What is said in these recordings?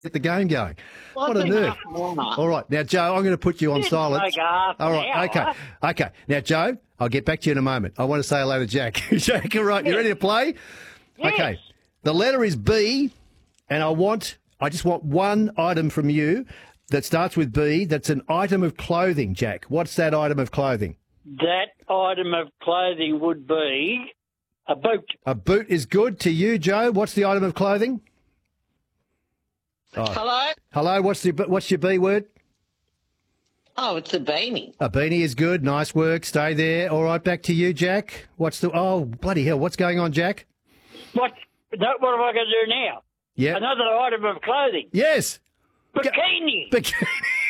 get the game going. Well, What a I think nerve. half an hour. All right. Now, Joe, I'm going to put you on Didn't silent. take half an All right. hour. Okay. Now, Joe, I'll get back to you in a moment. I want to say hello to Jack. Jack, all right. You ready to play? Yes. Okay. The letter is B, and I just want one item from you that starts with B that's an item of clothing, Jack. What's that item of clothing? That item of clothing would be a boot. A boot is good to you, Joe. What's the item of clothing? Hello? Hello, what's your B word? Oh, it's a beanie. A beanie is good. Nice work. Stay there. All right, back to you, Jack. Oh, bloody hell. What's going on, Jack? What am I going to do now? Yeah. Another item of clothing. Yes. Bikini. Bikini.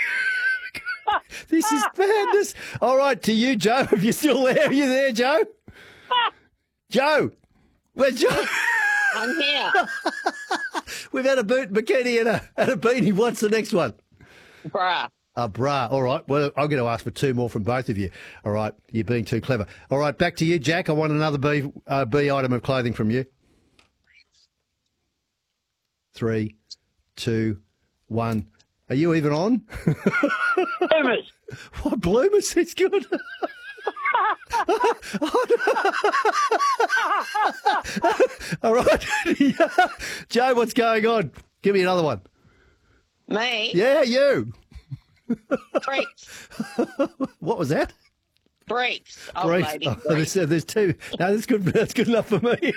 This is madness. All right, to you, Joe. If you're still there, are you there, Joe? Joe. Where's Joe? I'm here. We've had a boot, bikini, and a beanie. What's the next one? Bruh. A bra. All right. Well, I'm going to ask for two more from both of you. All right. You're being too clever. All right. Back to you, Jack. I want another B item of clothing from you. 3, 2, 1. Are you even on? Bloomers. What, bloomers? It's good. All right. Joe, what's going on? Give me another one. Me? Yeah, you. Freaks. What was that? Freaks. Oh, Briefs. lady. Oh, Freaks. there's two. No, that's good. That's good enough for me.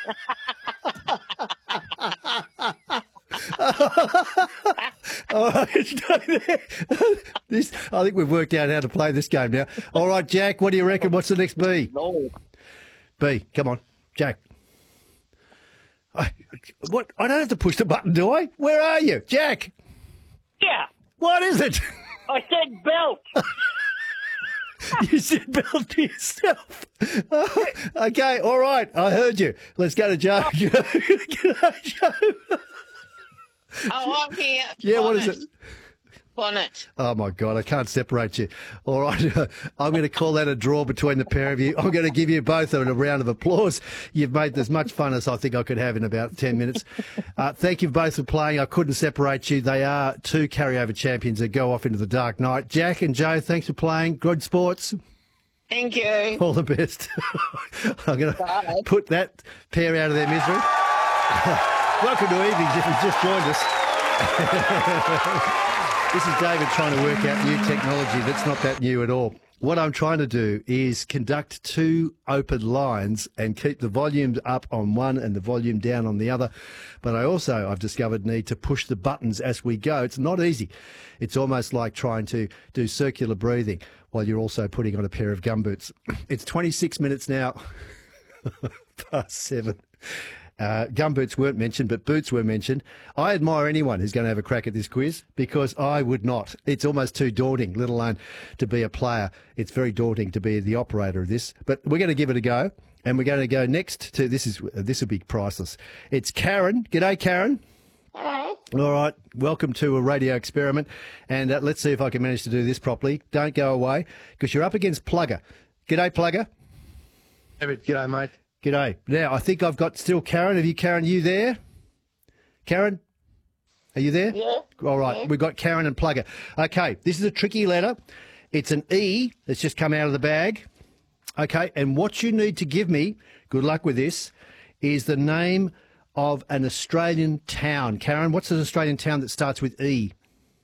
All right, stay there. I think we've worked out how to play this game now. All right, Jack, what do you reckon? What's the next B? No. B, come on, Jack. What? I don't have to push the button, do I? Where are you, Jack? Yeah. What is it? I said belt. You said belt to yourself. Okay, all right. I heard you. Let's go to Joe. G'day, Joe. Oh, I'm here. Yeah, what is it? Bonnet. Oh, my God, I can't separate you. All right, I'm going to call that a draw between the pair of you. I'm going to give you both a round of applause. You've made as much fun as I think I could have in about 10 minutes. Thank you both for playing. I couldn't separate you. They are two carryover champions that go off into the dark night. Jack and Joe, thanks for playing. Good sports. Thank you. All the best. I'm going to put that pair out of their misery. Welcome to Evenings if you've just joined us. This is David trying to work out new technology that's not that new at all. What I'm trying to do is conduct two open lines and keep the volume up on one and the volume down on the other. But I also, I've discovered, need to push the buttons as we go. It's not easy. It's almost like trying to do circular breathing while you're also putting on a pair of gumboots. It's 26 minutes now past 7. Gumboots weren't mentioned, but boots were mentioned. I admire anyone who's going to have a crack at this quiz because I would not. It's almost too daunting, let alone to be a player. It's very daunting to be the operator of this. But we're going to give it a go, and we're going to go next to this will be priceless. It's Karen. G'day, Karen. Hello. All right. Welcome to a radio experiment, and let's see if I can manage to do this properly. Don't go away because you're up against Plugger. G'day, Plugger. David, g'day, mate. G'day. Now, I think I've got still Karen. Karen, you there? Karen, are you there? Yeah. All right. Yeah. We've got Karen and Plugger. Okay, this is a tricky letter. It's an E that's just come out of the bag. Okay, and what you need to give me, good luck with this, is the name of an Australian town. Karen, what's an Australian town that starts with E?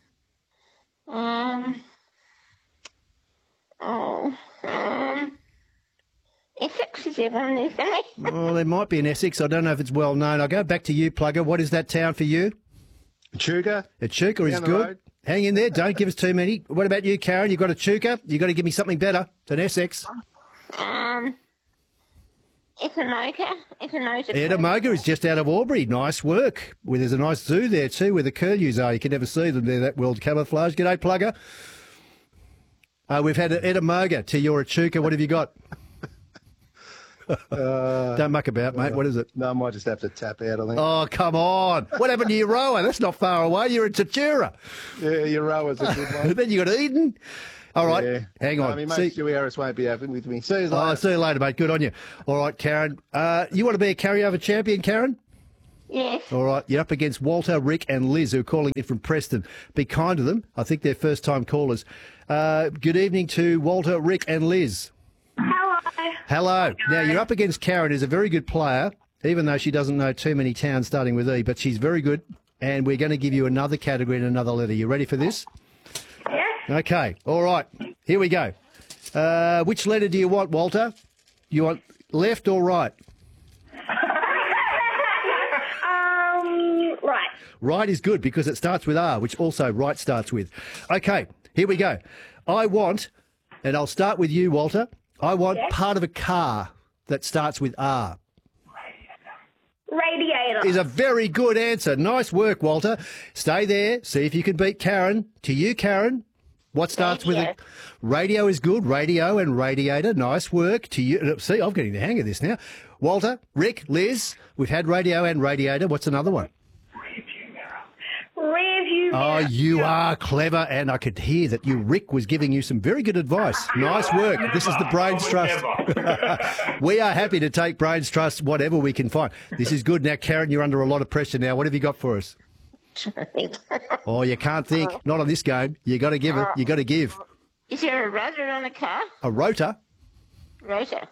Essex is everyone is, isn't it? Well, there might be an Essex. I don't know if it's well known. I'll go back to you, Plugger. What is that town for you? Echuca. Echuca is Down the good. road. Hang in there. Don't give us too many. What about you, Karen? You've got Echuca. You've got to give me something better than Essex. Etanoka. Edamoga is just out of Albury. Nice work. Well, there's a nice zoo there too where the curlews are. You can never see them. They're that well camouflaged. G'day, Plugger. We've had Edamoga to your Echuca. What have you got? Don't muck about, mate. What is it? No, I might just have to tap out, I think. Oh, come on. What happened to your rower? That's not far away. You're in Tatura. Yeah, your rower's a good one. Then you got Eden. All right. Yeah. Hang on. I mean, mate, Stewie Harris won't be happy with me. See you later. Oh, see you later, mate. Good on you. All right, Karen. You want to be a carryover champion, Karen? Yes. All right, you're up against Walter, Rick and Liz, who are calling in from Preston. Be kind to them. I think they're first-time callers. Good evening to Walter, Rick and Liz. Hello. Hello. Now, you're up against Karen, who's a very good player, even though she doesn't know too many towns starting with E, but she's very good, and we're going to give you another category and another letter. You ready for this? Yes. Okay, all right. Here we go. Which letter do you want, Walter? You want left or right? Right. Right is good because it starts with R, which also right starts with. Okay, here we go. I want, and I'll start with you, Walter. I want part of a car that starts with R. Radiator. Is a very good answer. Nice work, Walter. Stay there. See if you can beat Karen. To you, Karen. What starts with a radio is good. Radio and radiator. Nice work. To you. See, I'm getting the hang of this now. Walter, Rick, Liz, we've had radio and radiator. What's another one? Rearview Oh, mirror. you are clever, and I could hear that Rick was giving you some very good advice. Nice work. This is the Brains Trust. We are happy to take Brains Trust, whatever we can find. This is good. Now, Karen, you're under a lot of pressure now. What have you got for us? Oh, you can't think. Not on this game. You got to give it. You got to give. Is there a rotor on a car? A rotor? Rotor.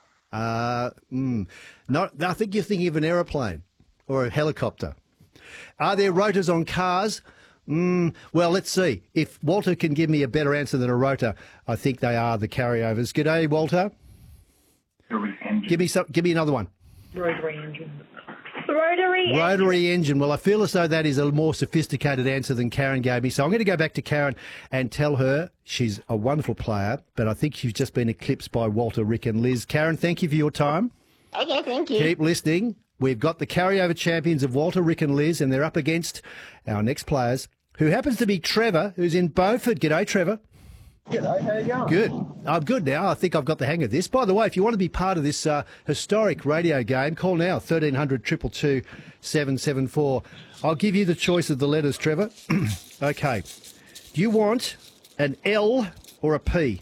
Not. I think you're thinking of an aeroplane or a helicopter. Are there rotors on cars? Well, let's see. If Walter can give me a better answer than a rotor, I think they are the carryovers. G'day, Walter. Give me another one. Rotary. Rotary engine. Well, I feel as though that is a more sophisticated answer than Karen gave me. So I'm going to go back to Karen and tell her she's a wonderful player, but I think she's just been eclipsed by Walter, Rick and Liz. Karen, thank you for your time. Okay, thank you. Keep listening. We've got the carryover champions of Walter, Rick and Liz, and they're up against our next players, who happens to be Trevor, who's in Beaufort. G'day, Trevor. G'day, how you going? Good. I'm good now. I think I've got the hang of this. By the way, if you want to be part of this historic radio game, call now, 1300 222 774. I'll give you the choice of the letters, Trevor. Okay. Do you want an L or a P?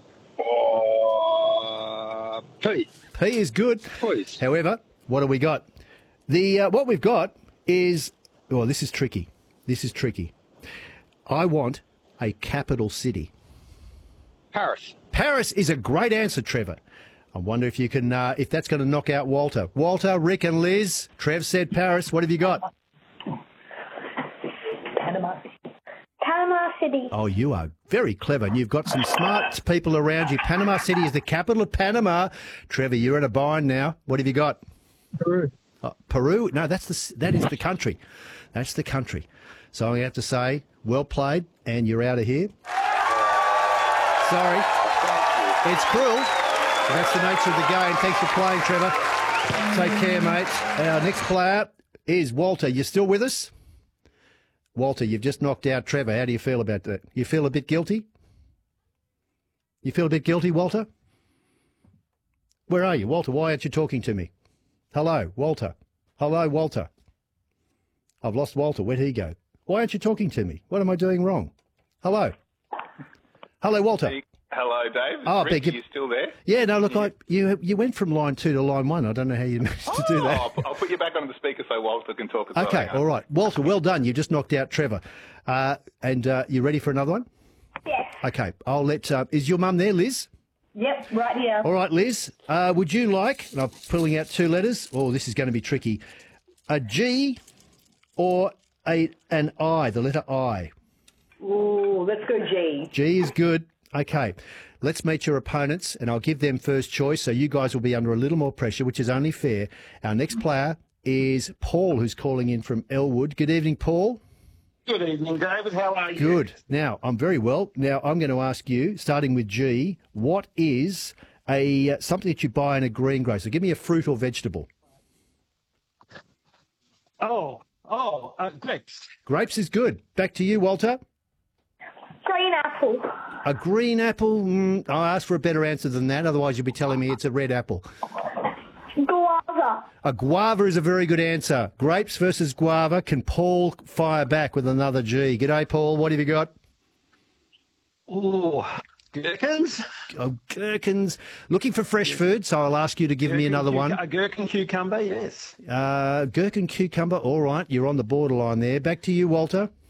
Pete, P is good. please. However, what do we got? What we've got is, well, this is tricky. This is tricky. I want a capital city. Paris. Paris is a great answer, Trevor. I wonder if you can, if that's going to knock out Walter. Walter, Rick and Liz. Trev said Paris. What have you got? Panama City. Oh, you are very clever, and you've got some smart people around you. Panama City is the capital of Panama. Trevor, you're in a bind now. What have you got? Peru. Peru? No, that is the country. That's the country. So I'm going to have to say, well played, and you're out of here. Sorry. It's cruel. But that's the nature of the game. Thanks for playing, Trevor. Take care, mate. Our next player is Walter. You still with us? Walter, you've just knocked out Trevor. How do you feel about that? You feel a bit guilty? You feel a bit guilty, Walter? Where are you, Walter? Why aren't you talking to me? Hello, Walter. Hello, Walter. I've lost Walter. Where'd he go? Why aren't you talking to me? What am I doing wrong? Hello. Hello, Walter. Hello, Dave. Oh, Rick, are you still there? Yeah, no, look, you went from line 2 to line 1. I don't know how you managed to do that. I'll put you back on the speaker so Walter can talk as well. Okay, all right. Walter, well done. You just knocked out Trevor. And you ready for another one? Yes. Okay, I'll let... is your mum there, Liz? Yep, right here. All right, Liz, would you like... And I'm pulling out 2 letters. Oh, this is going to be tricky. A G or an I, the letter I? Ooh, let's go G. G is good. Okay, let's meet your opponents, and I'll give them first choice, so you guys will be under a little more pressure, which is only fair. Our next player is Paul, who's calling in from Elwood. Good evening, Paul. Good evening, David. How are you? Good. Now, I'm very well. Now, I'm going to ask you, starting with G, what is something that you buy in a green grocer? Give me a fruit or vegetable. Grapes. Grapes is good. Back to you, Walter. Green apple. A green apple? I'll ask for a better answer than that, otherwise you'll be telling me it's a red apple. Guava. A guava is a very good answer. Grapes versus guava. Can Paul fire back with another G? G'day, Paul. What have you got? Ooh, Gherkins. Oh, gherkins. Looking for fresh food, so I'll ask you to give me another one. A gherkin cucumber, yes. Gherkin cucumber, all right, you're on the borderline there. Back to you, Walter.